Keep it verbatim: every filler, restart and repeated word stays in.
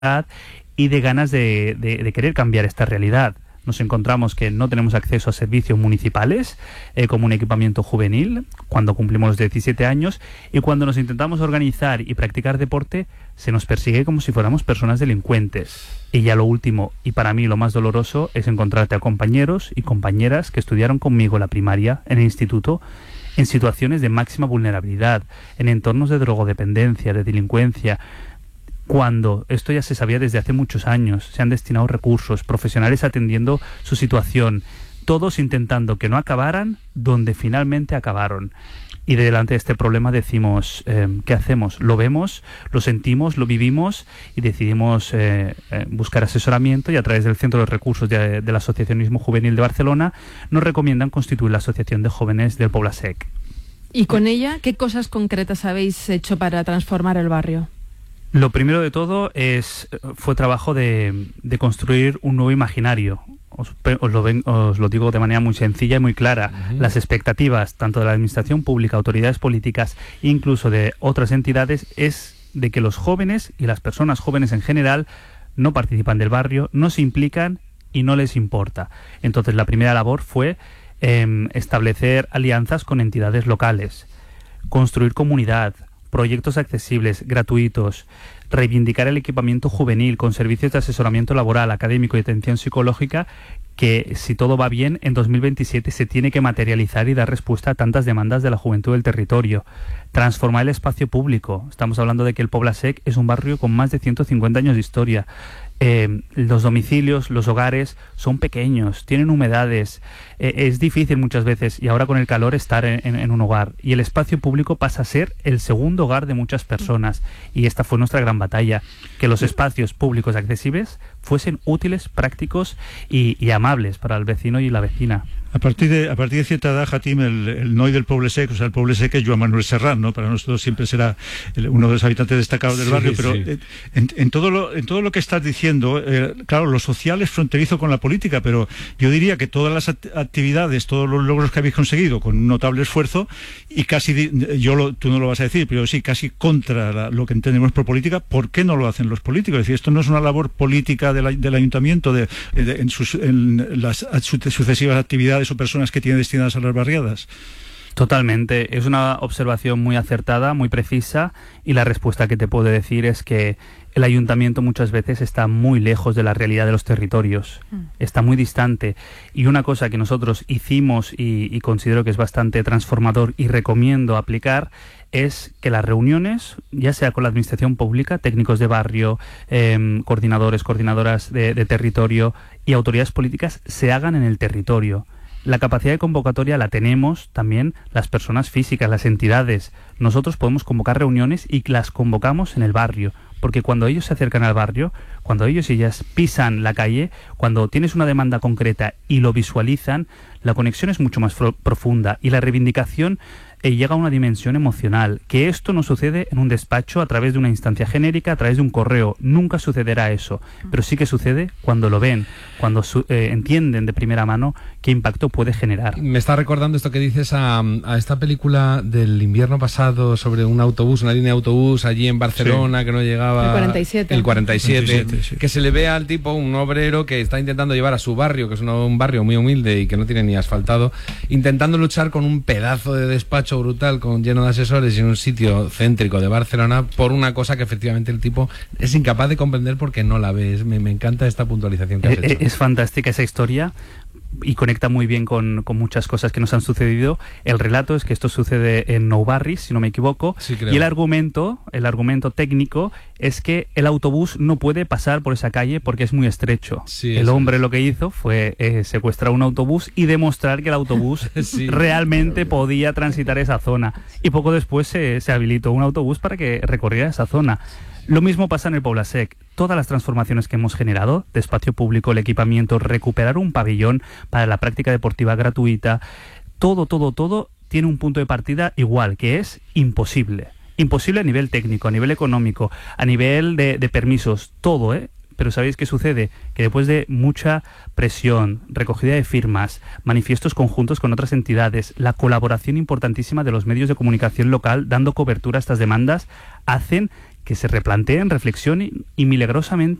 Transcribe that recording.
y de ganas de, de, de querer cambiar esta realidad. Nos encontramos que no tenemos acceso a servicios municipales eh, como un equipamiento juvenil cuando cumplimos los diecisiete años, y cuando nos intentamos organizar y practicar deporte se nos persigue como si fuéramos personas delincuentes. Y ya lo último, y para mí lo más doloroso, es encontrarte a compañeros y compañeras que estudiaron conmigo la primaria en el instituto en situaciones de máxima vulnerabilidad, en entornos de drogodependencia, de delincuencia, cuando esto ya se sabía desde hace muchos años. Se han destinado recursos, profesionales atendiendo su situación, todos intentando que no acabaran donde finalmente acabaron. Y delante de este problema decimos, eh, ¿qué hacemos? Lo vemos, lo sentimos, lo vivimos y decidimos eh, eh, buscar asesoramiento, y a través del Centro de Recursos de, del Asociacionismo Juvenil de Barcelona nos recomiendan constituir la Asociación de Jóvenes del Poblasec. ¿Y con ella qué cosas concretas habéis hecho para transformar el barrio? Lo primero de todo es fue trabajo de, de construir un nuevo imaginario. Os, os, lo ven, os lo digo de manera muy sencilla y muy clara. Uh-huh. Las expectativas tanto de la administración pública, autoridades políticas e incluso de otras entidades es de que los jóvenes y las personas jóvenes en general no participan del barrio, no se implican y no les importa. Entonces la primera labor fue eh, establecer alianzas con entidades locales, construir comunidad, proyectos accesibles, gratuitos, reivindicar el equipamiento juvenil con servicios de asesoramiento laboral, académico y atención psicológica, que si todo va bien en dos mil veintisiete se tiene que materializar y dar respuesta a tantas demandas de la juventud del territorio. Transformar el espacio público. Estamos hablando de que el Poblasec es un barrio con más de ciento cincuenta años de historia. Eh, los domicilios, los hogares son pequeños, tienen humedades, eh, es difícil muchas veces, y ahora con el calor, estar en, en, en un hogar, y el espacio público pasa a ser el segundo hogar de muchas personas, y esta fue nuestra gran batalla, que los espacios públicos accesibles fuesen útiles, prácticos y, y amables para el vecino y la vecina. A partir de a partir de cierta edad, Jatim, el, el noi del Poblasec, o sea, el Poblasec es Joan Manuel Serrat, ¿no? Para nosotros siempre será el, uno de los habitantes destacados del sí, barrio, pero sí. en, en todo lo en todo lo que estás diciendo, eh, claro, lo social es fronterizo con la política, pero yo diría que todas las act actividades, todos los logros que habéis conseguido con un notable esfuerzo, y casi, yo lo, tú no lo vas a decir, pero sí, casi contra la, lo que entendemos por política, ¿por qué no lo hacen los políticos? Es decir, esto no es una labor política de la, del ayuntamiento de, de, en, sus, en las sucesivas actividades o personas que tiene destinadas a las barriadas. Totalmente, es una observación muy acertada, muy precisa, y la respuesta que te puedo decir es que el ayuntamiento muchas veces está muy lejos de la realidad de los territorios, mm. está muy distante, y una cosa que nosotros hicimos y, y considero que es bastante transformador y recomiendo aplicar es que las reuniones, ya sea con la administración pública, técnicos de barrio, eh, coordinadores, coordinadoras de, de territorio y autoridades políticas, se hagan en el territorio. La capacidad de convocatoria la tenemos también las personas físicas, las entidades. Nosotros podemos convocar reuniones y las convocamos en el barrio, porque cuando ellos se acercan al barrio, cuando ellos y ellas pisan la calle, cuando tienes una demanda concreta y lo visualizan, la conexión es mucho más profunda y la reivindicación eh, llega a una dimensión emocional, que esto no sucede en un despacho a través de una instancia genérica, a través de un correo. Nunca sucederá eso, pero sí que sucede cuando lo ven, cuando su, eh, entienden de primera mano qué impacto puede generar. Me está recordando esto que dices a, a esta película del invierno pasado sobre un autobús, una línea de autobús allí en Barcelona, sí, que no llegaba... El cuarenta y siete. El cuarenta y siete, cuarenta y siete, sí. Que se le ve al tipo, un obrero que está intentando llevar a su barrio, que es un barrio muy humilde y que no tiene ni asfaltado, intentando luchar con un pedazo de despacho brutal con lleno de asesores y en un sitio céntrico de Barcelona por una cosa que efectivamente el tipo es incapaz de comprender porque no la ve. Me, me encanta esta puntualización que has es, hecho. Es fantástica esa historia y conecta muy bien con, con muchas cosas que nos han sucedido. El relato es que esto sucede en Nou Barris, si no me equivoco, sí, creo. Y el argumento, el argumento técnico es que el autobús no puede pasar por esa calle porque es muy estrecho. Sí, el hombre es. Lo que hizo fue eh, secuestrar un autobús y demostrar que el autobús sí, realmente podía transitar esa zona. Y poco después se, se habilitó un autobús para que recorriera esa zona. Lo mismo pasa en el Poblasec. Todas las transformaciones que hemos generado, de espacio público, el equipamiento, recuperar un pabellón para la práctica deportiva gratuita, todo, todo, todo tiene un punto de partida igual, que es imposible. Imposible a nivel técnico, a nivel económico, a nivel de, de permisos, todo, ¿eh? Pero ¿sabéis qué sucede? Que después de mucha presión, recogida de firmas, manifiestos conjuntos con otras entidades, la colaboración importantísima de los medios de comunicación local dando cobertura a estas demandas, hacen que se replanteen, reflexionen y milagrosamente